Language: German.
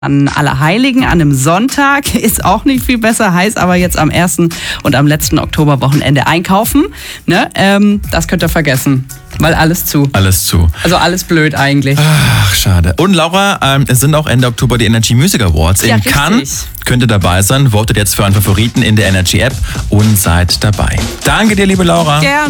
An Allerheiligen, an einem Sonntag, ist auch nicht viel besser, heißt aber jetzt am 1. und am letzten Oktoberwochenende einkaufen. Ne? Das könnt ihr vergessen, weil alles zu. Alles zu. Also alles blöd eigentlich. Ach, schade. Und Laura, es sind auch Ende Oktober die Energy Music Awards in Cannes. Könnt ihr dabei sein, votet jetzt für einen Favoriten in der Energy App und seid dabei. Danke dir, liebe Laura. Gerne.